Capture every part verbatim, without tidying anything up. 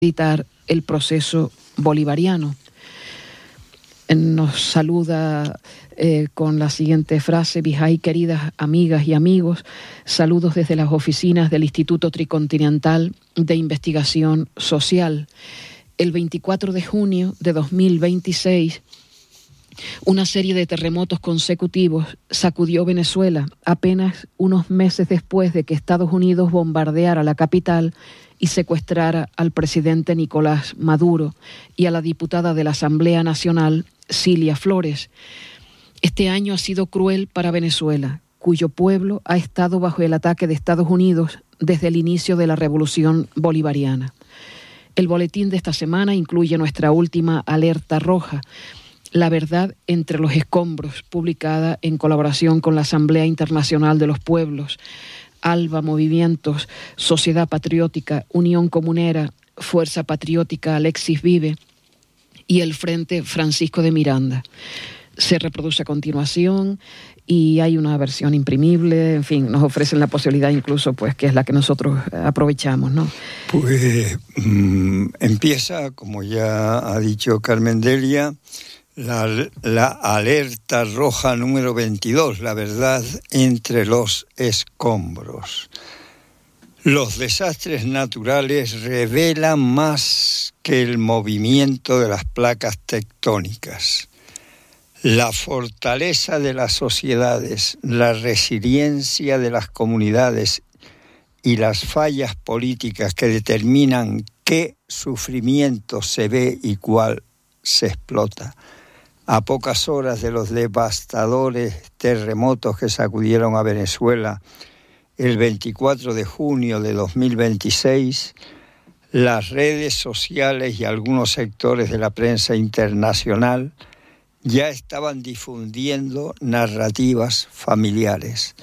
facilitar el proceso bolivariano. Nos saluda eh, con la siguiente frase: Vijay, queridas amigas y amigos, saludos desde las oficinas del Instituto Tricontinental de Investigación Social. El veinticuatro de junio de dos mil veintiséis, una serie de terremotos consecutivos sacudió Venezuela apenas unos meses después de que Estados Unidos bombardeara la capital y secuestrara al presidente Nicolás Maduro y a la diputada de la Asamblea Nacional, Cilia Flores. Este año ha sido cruel para Venezuela, cuyo pueblo ha estado bajo el ataque de Estados Unidos desde el inicio de la Revolución Bolivariana. El boletín de esta semana incluye nuestra última alerta roja, La verdad entre los escombros, publicada en colaboración con la Asamblea Internacional de los Pueblos, ALBA Movimientos, Sociedad Patriótica, Unión Comunera, Fuerza Patriótica Alexis Vive y el Frente Francisco de Miranda. Se reproduce a continuación y hay una versión imprimible, en fin, nos ofrecen la posibilidad incluso, pues, que es la que nosotros aprovechamos, ¿no? Pues mmm, empieza, como ya ha dicho Carmen Delia, La, la alerta roja número veintidós, la verdad entre los escombros. Los desastres naturales revelan más que el movimiento de las placas tectónicas. La fortaleza de las sociedades, la resiliencia de las comunidades y las fallas políticas que determinan qué sufrimiento se ve y cuál se explota. A pocas horas de los devastadores terremotos que sacudieron a Venezuela el veinticuatro de junio de dos mil veintiséis, las redes sociales y algunos sectores de la prensa internacional ya estaban difundiendo narrativas familiares,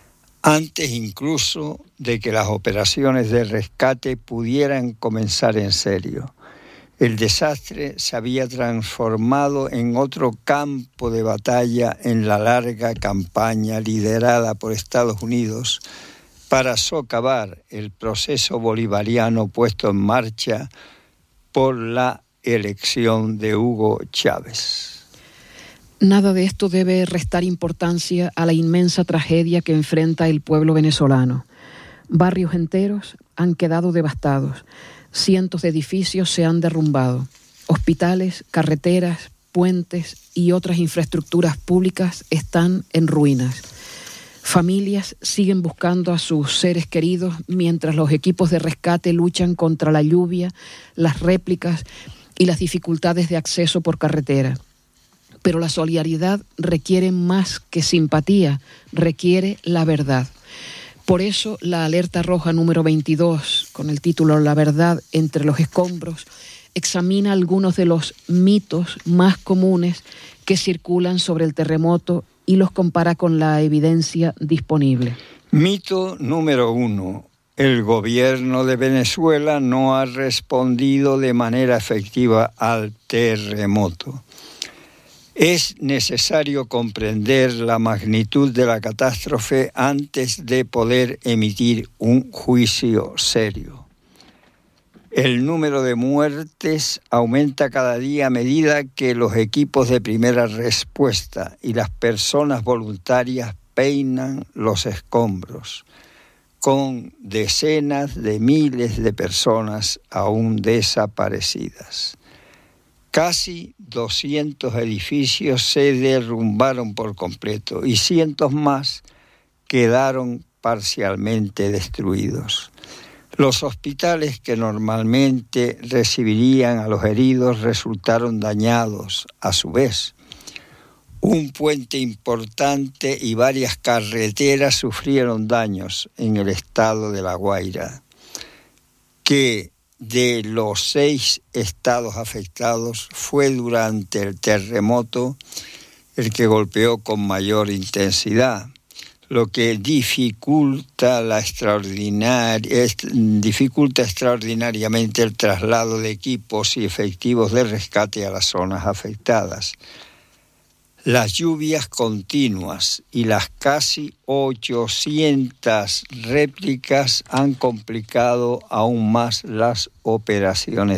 antes incluso de que las operaciones de rescate pudieran comenzar en serio. El desastre se había transformado en otro campo de batalla en la larga campaña liderada por Estados Unidos para socavar el proceso bolivariano puesto en marcha por la elección de Hugo Chávez. Nada de esto debe restar importancia a la inmensa tragedia que enfrenta el pueblo venezolano. Barrios enteros han quedado devastados. Cientos de edificios se han derrumbado. Hospitales, carreteras, puentes y otras infraestructuras públicas están en ruinas. Familias siguen buscando a sus seres queridos mientras los equipos de rescate luchan contra la lluvia, las réplicas y las dificultades de acceso por carretera. Pero la solidaridad requiere más que simpatía, requiere la verdad. Por eso, la alerta roja número veintidós, con el título La verdad entre los escombros, examina algunos de los mitos más comunes que circulan sobre el terremoto y los compara con la evidencia disponible. Mito número uno. El gobierno de Venezuela no ha respondido de manera efectiva al terremoto. Es necesario comprender la magnitud de la catástrofe antes de poder emitir un juicio serio. El número de muertes aumenta cada día a medida que los equipos de primera respuesta y las personas voluntarias peinan los escombros, con decenas de miles de personas aún desaparecidas. Casi doscientos edificios se derrumbaron por completo y cientos más quedaron parcialmente destruidos. Los hospitales que normalmente recibirían a los heridos resultaron dañados a su vez. Un puente importante y varias carreteras sufrieron daños en el estado de La Guaira, que de los seis estados afectados fue durante el terremoto el que golpeó con mayor intensidad, lo que dificulta, la extraordinaria, dificulta extraordinariamente el traslado de equipos y efectivos de rescate a las zonas afectadas. Las lluvias continuas y las casi ochocientas réplicas han complicado aún más las operaciones